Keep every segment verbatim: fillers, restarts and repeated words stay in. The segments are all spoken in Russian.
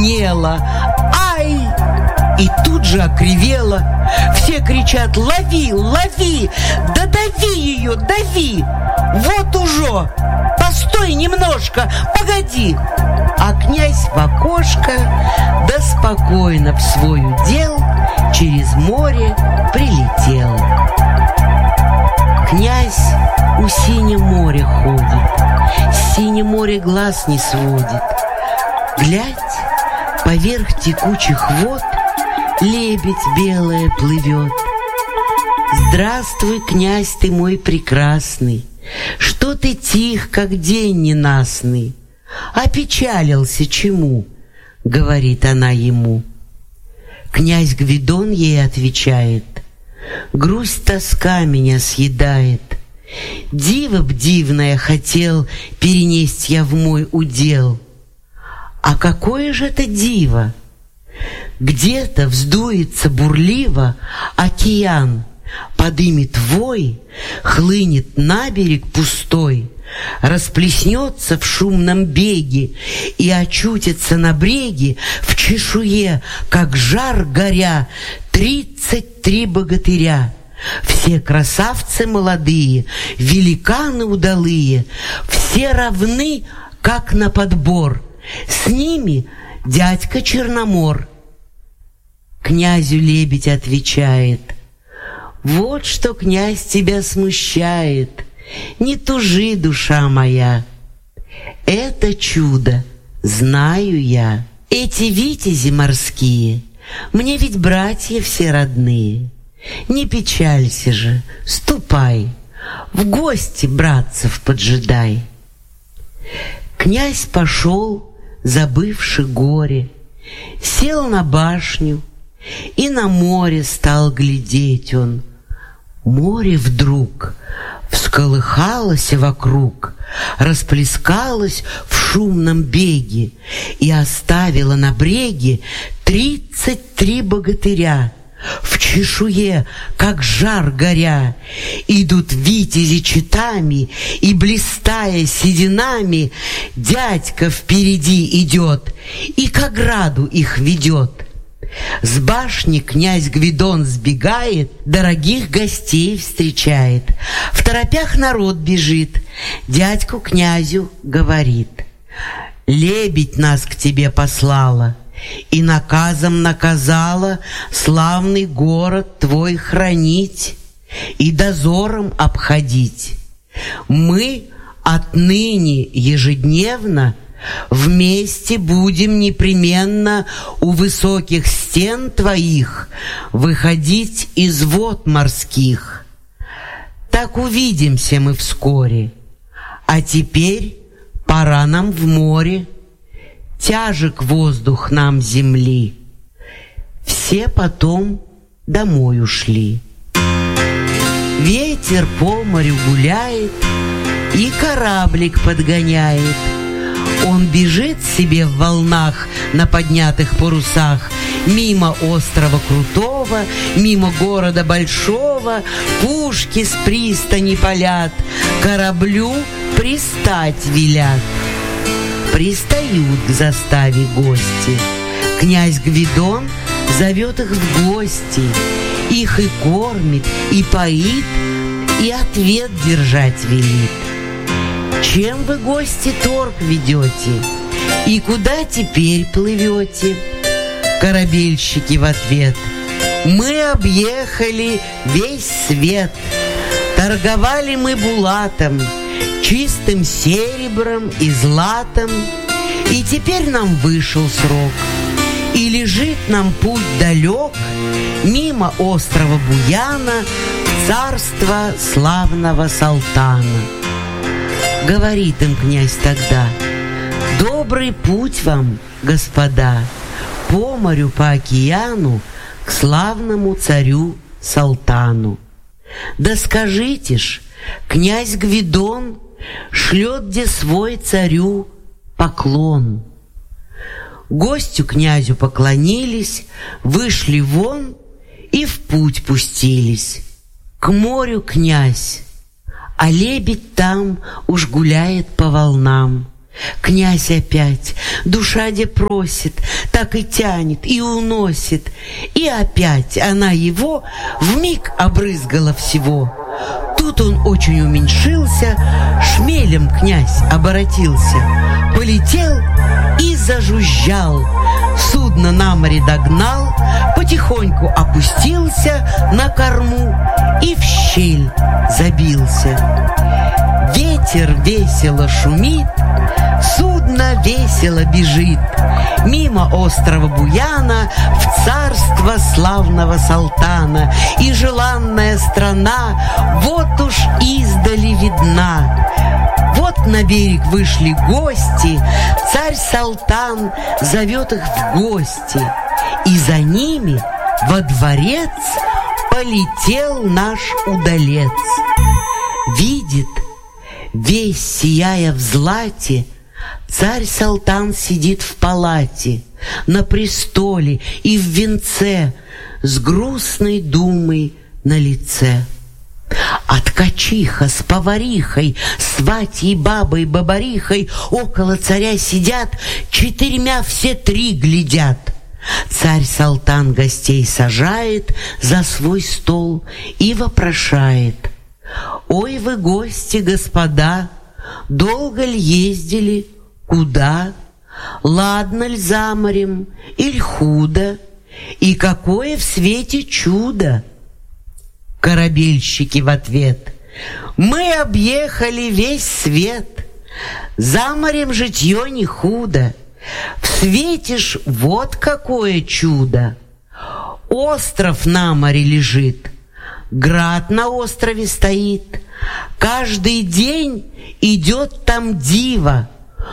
побледнела. Ай! И тут же окривела. Все кричат: лови, лови, да дави ее, дави. Вот уже, постой немножко, погоди. А князь в окошко, да спокойно в свой удел через море прилетел. Князь у синего моря ходит, с синего моря глаз не сводит. Глядь, поверх текучих вод лебедь белая плывет. Здравствуй, князь ты мой прекрасный, что ты тих, как день ненастный? Опечалился чему? Говорит она ему. Князь Гвидон ей отвечает: грусть, тоска меня съедает. Диво б дивное хотел перенесть я в мой удел. А какое же это диво? Где-то вздуется бурливо океан, подымет вой, хлынет на берег пустой, расплеснется в шумном беге и очутится на бреге в чешуе, как жар горя, тридцать три богатыря. Все красавцы молодые, великаны удалые, все равны, как на подбор. С ними дядька Черномор. Князю лебедь отвечает: вот что, князь, тебя смущает. Не тужи, душа моя. Это чудо знаю я. Эти витязи морские мне ведь братья все родные. Не печалься же, ступай, в гости братцев поджидай. Князь пошел, забывши горе, сел на башню, и на море стал глядеть он. Море вдруг всколыхалось вокруг, расплескалось в шумном беге и оставило на бреге тридцать три богатыря. В чешуе, как жар горя, идут витязи четами, и, блистая сединами, дядька впереди идет и к ограду их ведет. С башни князь Гвидон сбегает, дорогих гостей встречает. В торопях народ бежит, дядьку князю говорит: лебедь нас к тебе послала и наказом наказала славный город твой хранить и дозором обходить. Мы отныне ежедневно вместе будем непременно у высоких стен твоих выходить из вод морских. Так увидимся мы вскоре. А теперь пора нам в море. Тяжек воздух нам земли. Все потом домой ушли. Ветер по морю гуляет и кораблик подгоняет. Он бежит себе в волнах на поднятых парусах, мимо острова крутого, мимо города большого. Пушки с пристани палят, кораблю пристать велят. Пристают к заставе гости. Князь Гвидон зовет их в гости, их и кормит, и поит, и ответ держать велит. Чем вы, гости, торг ведете? И куда теперь плывете? Корабельщики в ответ: мы объехали весь свет. Торговали мы булатом, чистым серебром и златом, и теперь нам вышел срок, и лежит нам путь далек мимо острова Буяна в царство славного Салтана. Говорит им князь тогда: добрый путь вам, господа, по морю, по океану к славному царю Салтану. Да скажите ж, князь Гвидон шлет где свой царю поклон. Гостю князю поклонились, вышли вон и в путь пустились. К морю князь, а лебедь там уж гуляет по волнам. Князь опять, душа де просит, так и тянет, и уносит. И опять она его вмиг обрызгала всего. Тут он очень уменьшился, шмелем князь оборотился, полетел и зажужжал. Судно на море догнал, потихоньку опустился на корму и в щель забился. Ветер весело шумит, судно весело бежит мимо острова Буяна в царство славного Салтана, и желанная страна вот уж издали видна. Вот на берег вышли гости, царь Салтан зовет их в гости, и за ними во дворец полетел наш удалец. Видит, весь сияя в злате, царь Салтан сидит в палате, на престоле и в венце, с грустной думой на лице. А ткачиха с поварихой, сватьей бабой бабарихой около царя сидят, четырьмя все три глядят. Царь Салтан гостей сажает за свой стол и вопрошает: «Ой вы, гости, господа, долго ль ездили, куда? Ладно ль за морем, иль худо? И какое в свете чудо?» Корабельщики в ответ: «Мы объехали весь свет, за морем житье не худо. В свете ж вот какое чудо! Остров на море лежит, град на острове стоит, каждый день идет там диво.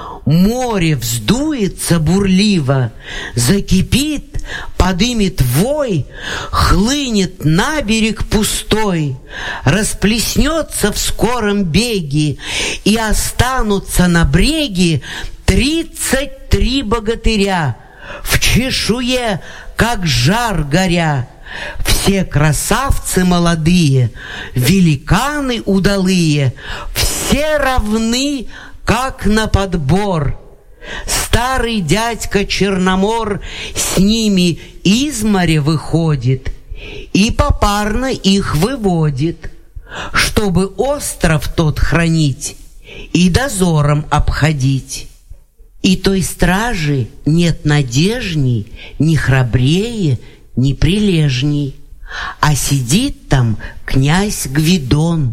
Море вздуется бурливо, закипит, подымет вой, хлынет на берег пустой, расплеснется в скором беге, и останутся на бреге тридцать три богатыря, в чешуе, как жар горя. Все красавцы молодые, великаны удалые, все равны, как на подбор. Старый дядька Черномор с ними из моря выходит и попарно их выводит, чтобы остров тот хранить и дозором обходить. И той стражи нет надежней, ни храбрее, ни прилежней. А сидит там князь Гвидон,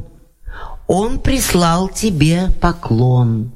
он прислал тебе поклон.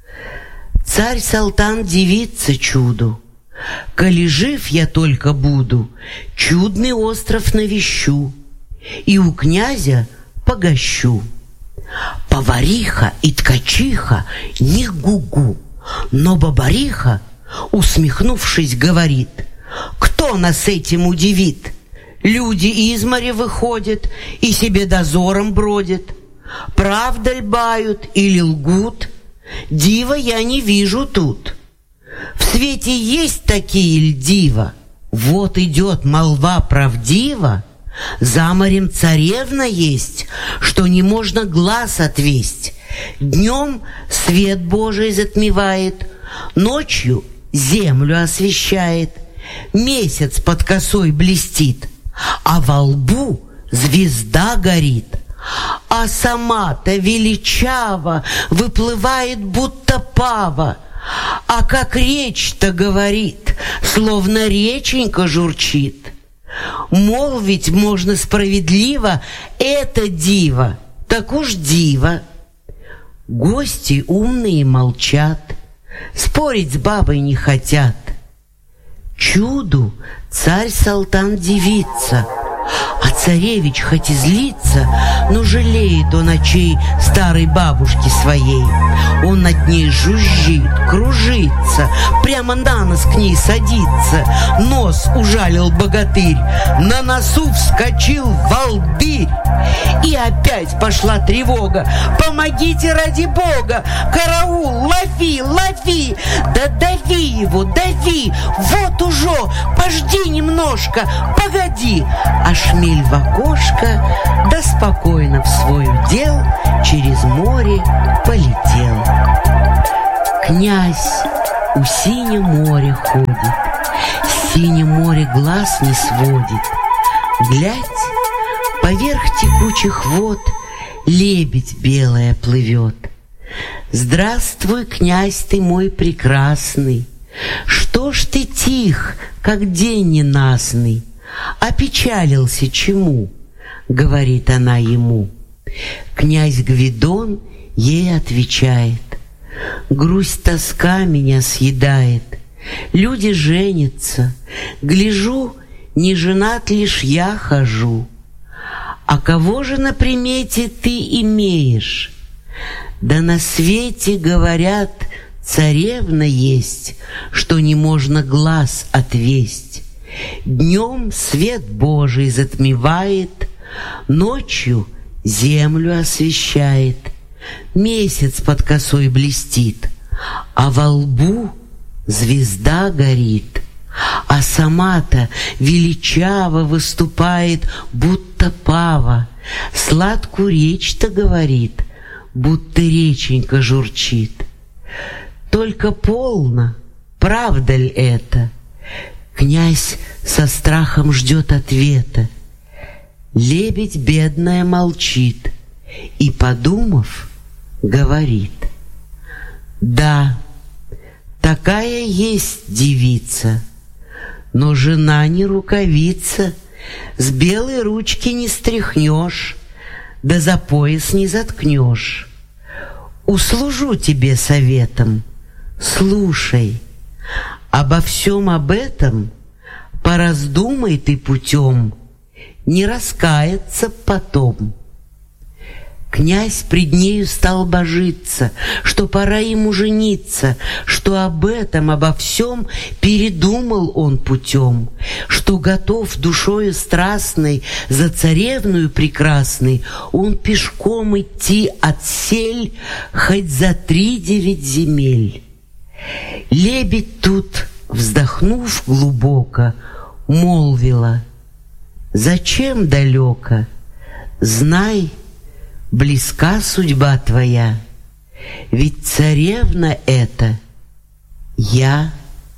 Царь Салтан дивится чуду: коли жив я только буду, чудный остров навещу и у князя погощу. Повариха и ткачиха не гугу, но бабариха, усмехнувшись, говорит: кто нас этим удивит? Люди из моря выходят и себе дозором бродят. Правда ль бают или лгут? Дива я не вижу тут. В свете есть такие ль дива? Вот идет молва правдива. За морем царевна есть, что не можно глаз отвесть. Днем свет Божий затмевает, ночью землю освещает. Месяц под косой блестит, а во лбу звезда горит. А сама-то величаво выплывает, будто пава. А как речь-то говорит, словно реченька журчит. Молвить можно справедливо: это диво, так уж диво. Гости умные молчат, спорить с бабой не хотят. Чуду царь Салтан дивится, а царевич хоть и злится, но жалеет он очей старой бабушки своей. Он над ней жужжит, кружится, прямо на нос к ней садится. Нос ужалил богатырь, на носу вскочил волдырь. И опять пошла тревога: помогите ради бога! Караул, лови, лови! Да дави его, дави! Вот уже, пожди немножко, погоди! А шмель в окошко, да спокойно в свой удел через море полетел. Князь у синего моря ходит, с синего моря глаз не сводит. Глядь, поверх текучих вод лебедь белая плывет. Здравствуй, князь ты мой прекрасный, что ж ты тих, как день ненастный? Опечалился чему? Говорит она ему. Князь Гвидон ей отвечает: грусть, тоска меня съедает. Люди женятся, гляжу, не женат лишь я хожу. А кого же на примете ты имеешь? Да на свете, говорят, царевна есть, что не можно глаз отвесть. Днем свет Божий затмевает, ночью землю освещает. Месяц под косой блестит, а во лбу звезда горит. А сама-то величаво выступает, будто пава. Сладкую речь-то говорит, будто реченька журчит. Только полно, правда ли это? Князь со страхом ждет ответа. Лебедь бедная молчит и, подумав, говорит: да, такая есть девица, но жена не рукавица, с белой ручки не стряхнешь, да за пояс не заткнешь. Услужу тебе советом, слушай, обо всем об этом пораздумай ты путем, не раскаяться потом. Князь пред нею стал божиться, что пора ему жениться, что об этом, обо всем передумал он путем, что готов душою страстной за царевную прекрасной он пешком идти от сель хоть за три девять земель. Лебедь тут, вздохнув глубоко, молвила: зачем далеко? Знай, близка судьба твоя, ведь царевна эта я.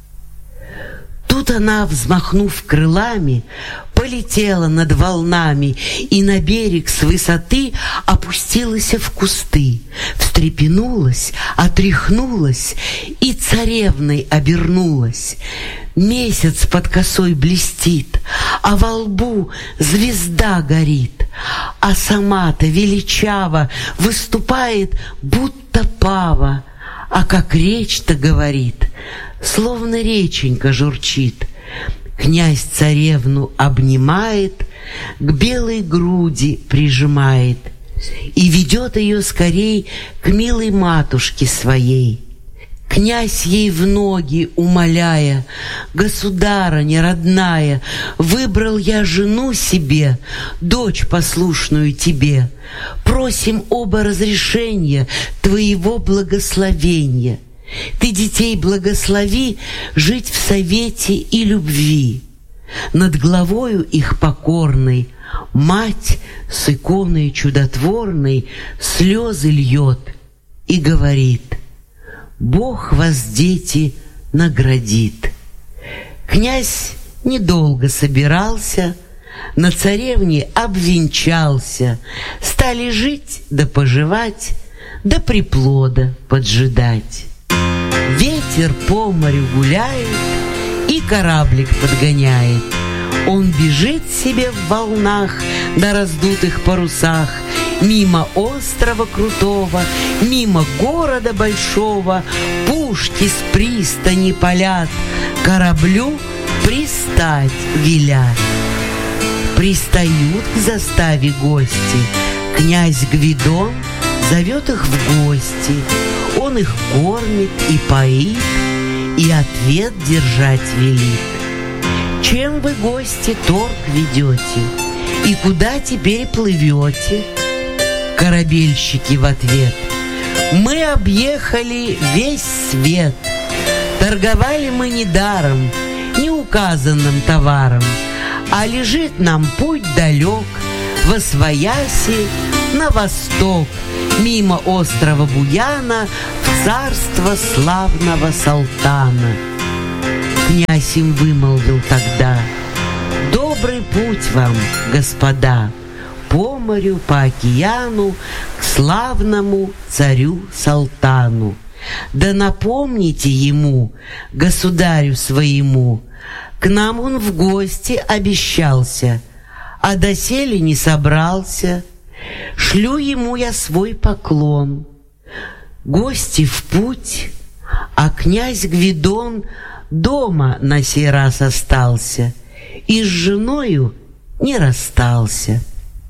Тут она, взмахнув крылами, полетела над волнами и на берег с высоты опустилась в кусты, встрепенулась, отряхнулась и царевной обернулась. Месяц под косой блестит, а во лбу звезда горит, а сама-то величаво выступает, будто пава, а как речь-то говорит, словно реченька журчит. Князь царевну обнимает, к белой груди прижимает и ведет ее скорей к милой матушке своей. Князь ей в ноги умоляя: государыня родная, выбрал я жену себе, дочь послушную тебе. Просим оба разрешения твоего благословения. Ты детей благослови жить в совете и любви. Над главою их покорной мать с иконой чудотворной слезы льет и говорит: Бог вас, дети, наградит. Князь недолго собирался, на царевне обвенчался, стали жить да поживать, да приплода поджидать. Ветер по морю гуляет и кораблик подгоняет. Он бежит себе в волнах на раздутых парусах, мимо острова крутого, мимо города большого. Пушки с пристани палят, кораблю пристать велят. Пристают к заставе гости, князь Гвидон зовет их в гости. Он их кормит и поит, и ответ держать велит. Чем вы, гости, торг ведете, и куда теперь плывете? Корабельщики в ответ: мы объехали весь свет. Торговали мы недаром, неуказанным товаром, а лежит нам путь далек, восвояси на восток, мимо острова Буяна, в царство славного Салтана. Князь им вымолвил тогда: добрый путь вам, господа, по морю, по океану, к славному царю Салтану. Да напомните ему, государю своему, к нам он в гости обещался, а доселе не собрался. Шлю ему я свой поклон. Гости в путь, а князь Гвидон дома на сей раз остался и с женою не расстался.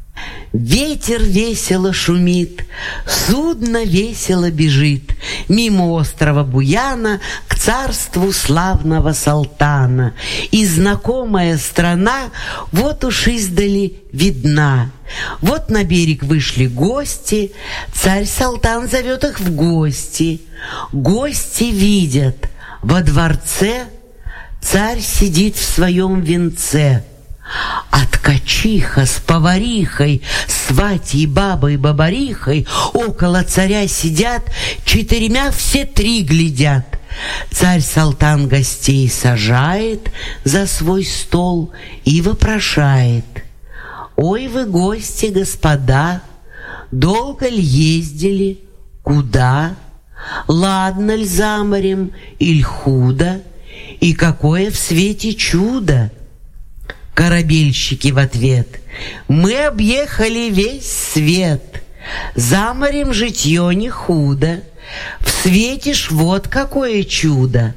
Ветер весело шумит, судно весело бежит мимо острова Буяна к царству славного Салтана. И знакомая страна вот уж издали видна. Вот на берег вышли гости, царь Салтан зовет их в гости. Гости видят, во дворце царь сидит в своем венце. А ткачиха с поварихой, сватьей, бабой, бабарихой около царя сидят, четырьмя все три глядят. Царь Салтан гостей сажает за свой стол и вопрошает: ой, вы гости, господа, долго ли ездили, куда? Ладно ль за морем, иль худо? И какое в свете чудо? Корабельщики в ответ: мы объехали весь свет, за морем житье не худо, в свете ж вот какое чудо.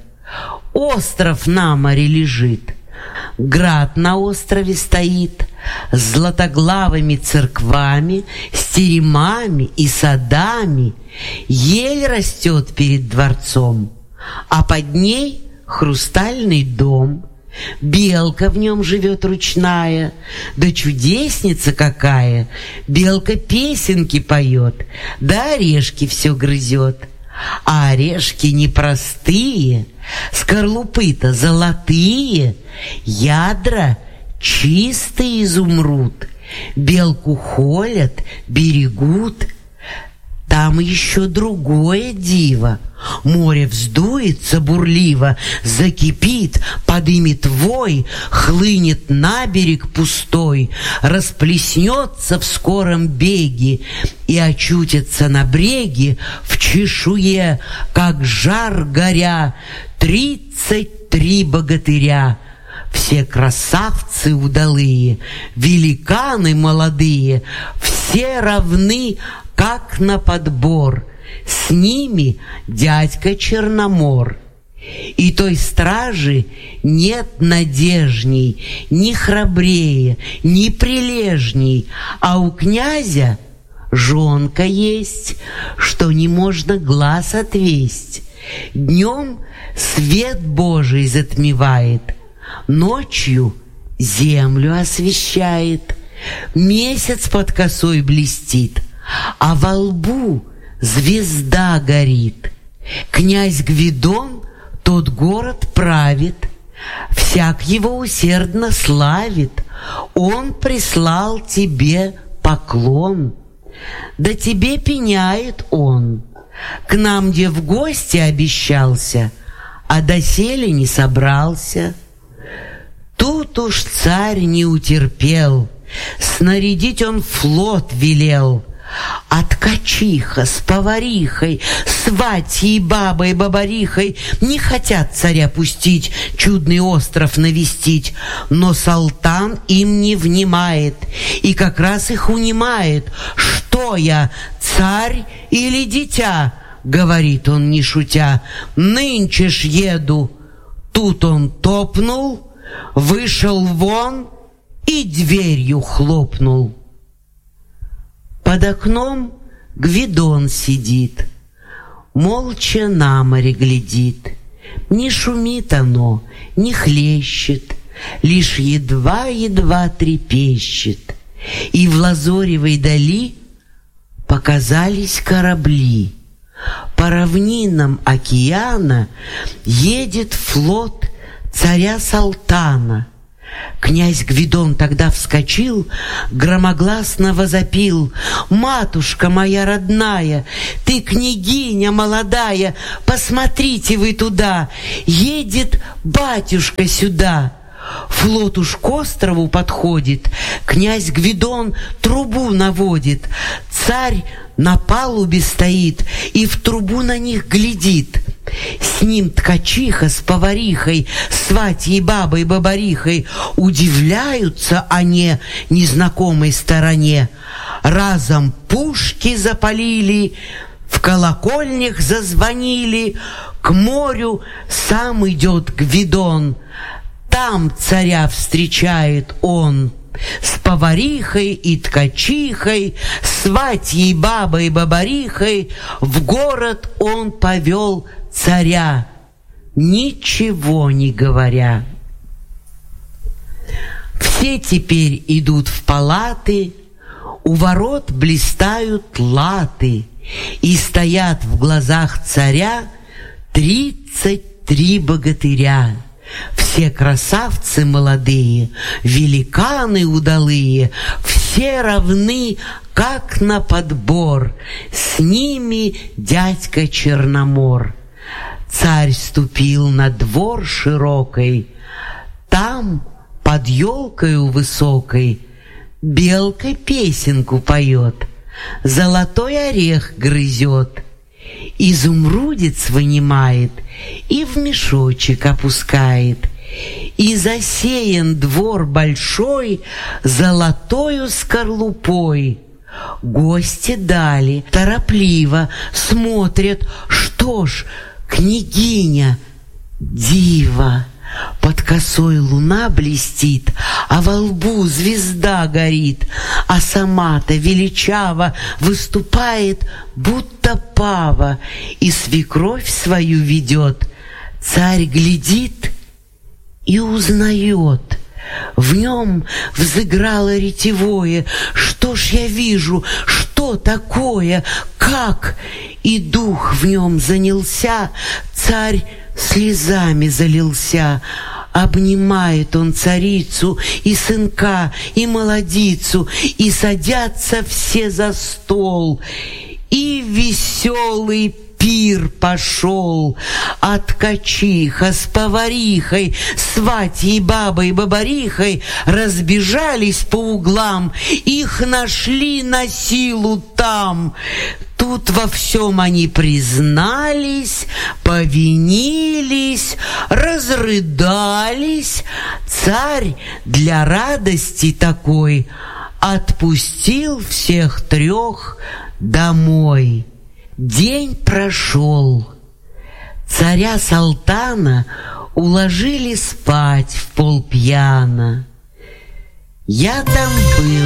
Остров на море лежит, град на острове стоит, с златоглавыми церквами, с теремами и садами. Ель растет перед дворцом, а под ней хрустальный дом. Белка в нем живет ручная, да чудесница какая! Белка песенки поет, да орешки все грызет. А орешки непростые, скорлупы-то золотые, ядра чистый изумруд. Белку холят, берегут. Там еще другое диво. Море вздуется бурливо, закипит, подымет вой, хлынет на берег пустой, расплеснется в скором беге и очутится на бреге в чешуе, как жар горя, тридцать три богатыря. Все красавцы удалые, великаны молодые, все равны, как на подбор. С ними дядька Черномор. И той стражи нет надежней, ни храбрее, ни прилежней, а у князя жонка есть, что не можно глаз отвесть. Днем свет Божий затмевает, ночью землю освещает. Месяц под косой блестит, а во лбу звезда горит. Князь Гвидон тот город правит, всяк его усердно славит. Он прислал тебе поклон, да тебе пеняет он. К нам где в гости обещался, а доселе не собрался. Тут уж царь не утерпел, снарядить он флот велел. А ткачиха с поварихой, сватьей, бабой, бабарихой не хотят царя пустить, чудный остров навестить. Но Салтан им не внимает и как раз их унимает. «Что я, царь или дитя?» — говорит он, не шутя. «Нынче ж еду». Тут он топнул, вышел вон и дверью хлопнул. Под окном Гвидон сидит, молча на море глядит. Не шумит оно, не хлещет, лишь едва-едва трепещет. И в лазоревой дали показались корабли. По равнинам океана едет флот царя Салтана. Князь Гвидон тогда вскочил, громогласно возопил: «Матушка моя родная, ты княгиня молодая, посмотрите вы туда, едет батюшка сюда». Флот уж к острову подходит, князь Гвидон трубу наводит, царь на палубе стоит и в трубу на них глядит. С ним ткачиха с поварихой, сватьей бабой бабарихой, удивляются они незнакомой стороне. Разом пушки запалили, в колокольнях зазвонили, к морю сам идет Гвидон. Там царя встречает он с поварихой и ткачихой, сватьей бабой бабарихой. В город он повел царя, ничего не говоря. Все теперь идут в палаты, у ворот блистают латы, и стоят в глазах царя тридцать три богатыря. Все красавцы молодые, великаны удалые, все равны, как на подбор, с ними дядька Черномор. Царь ступил на двор широкой, там под елкою высокой белка песенку поет, золотой орех грызет, изумрудец вынимает и в мешочек опускает. И засеян двор большой золотою скорлупой. Гости дали, торопливо смотрят, что ж, княгиня, дива. Под косой луна блестит, а во лбу звезда горит, а сама-то величаво выступает, будто пава, и свекровь свою ведет. Царь глядит и узнает. В нем взыграло ретевое: что ж я вижу, что такое, как? И дух в нем занялся, царь слезами залился. Обнимает он царицу и сынка, и молодицу, и садятся все за стол. И веселый пир пошел, а ткачиха с поварихой, сватьей бабой бабарихой разбежались по углам, их нашли на силу там. Тут во всем они признались, повинились, разрыдались. Царь для радости такой отпустил всех трех домой. День прошел. Царя Салтана уложили спать в полпьяна. Я там был.